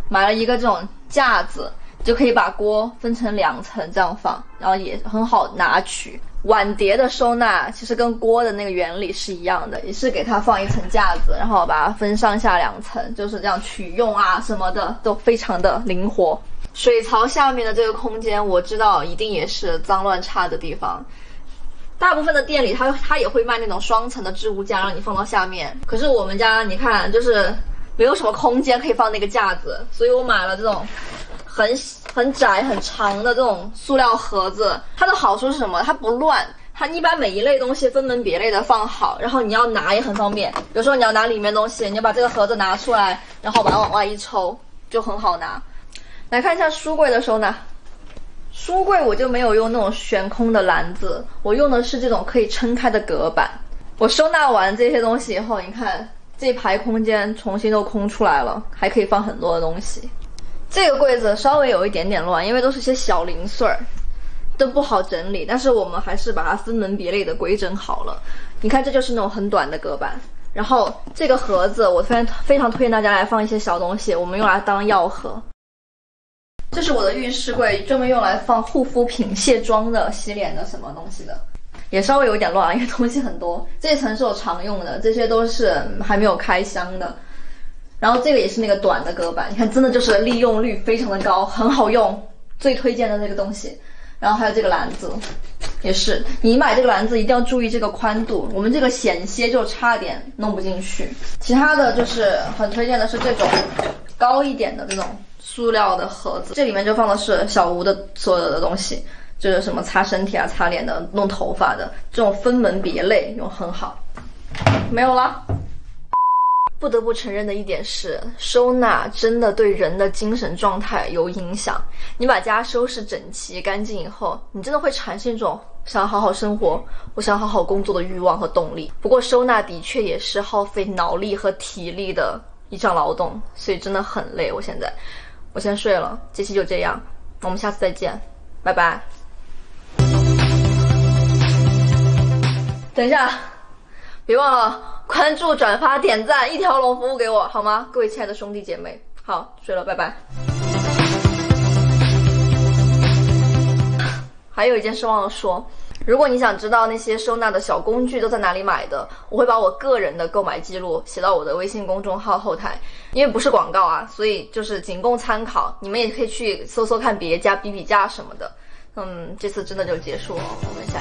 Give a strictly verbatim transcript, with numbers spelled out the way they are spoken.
买了一个这种架子，就可以把锅分成两层这样放，然后也很好拿取。碗碟的收纳其实跟锅的那个原理是一样的，也是给它放一层架子，然后把它分上下两层，就是这样取用啊什么的都非常的灵活。水槽下面的这个空间我知道一定也是脏乱差的地方，大部分的店里它它也会卖那种双层的置物架让你放到下面，可是我们家你看就是没有什么空间可以放那个架子，所以我买了这种很很窄很长的这种塑料盒子。它的好处是什么？它不乱，它一般每一类东西分门别类的放好，然后你要拿也很方便。比如说你要拿里面东西，你就把这个盒子拿出来，然后把它往外一抽，就很好拿。来看一下书柜的收纳。书柜我就没有用那种悬空的篮子，我用的是这种可以撑开的隔板。我收纳完这些东西以后，你看这排空间重新都空出来了，还可以放很多的东西。这个柜子稍微有一点点乱，因为都是些小零碎儿，都不好整理，但是我们还是把它分门别类的规整好了。你看这就是那种很短的隔板，然后这个盒子我非常非常推荐大家来放一些小东西，我们用来当药盒。这是我的浴室柜，专门用来放护肤品、卸妆的、洗脸的什么东西的，也稍微有一点乱，因为东西很多。这一层是我常用的，这些都是还没有开箱的。然后这个也是那个短的隔板，你看真的就是利用率非常的高，很好用，最推荐的这个东西。然后还有这个篮子，也是你买这个篮子一定要注意这个宽度，我们这个险些就差点弄不进去。其他的就是很推荐的是这种高一点的这种塑料的盒子，这里面就放的是小吴的所有的东西，就是什么擦身体啊、擦脸的、弄头发的，这种分门别类用很好。没有了。不得不承认的一点是，收纳真的对人的精神状态有影响。你把家收拾整齐干净以后，你真的会产生一种想好好生活，我想好好工作的欲望和动力。不过收纳的确也是耗费脑力和体力的一项劳动，所以真的很累。我现在我先睡了，这期就这样，我们下次再见，拜拜。等一下，别忘了关注、转发、点赞，一条龙服务给我，好吗？各位亲爱的兄弟姐妹，好，睡了，拜拜。还有一件事忘了说，如果你想知道那些收纳的小工具都在哪里买的，我会把我个人的购买记录写到我的微信公众号后台，因为不是广告啊，所以就是仅供参考，你们也可以去搜搜看别家、比比价什么的。嗯，这次真的就结束了，我们下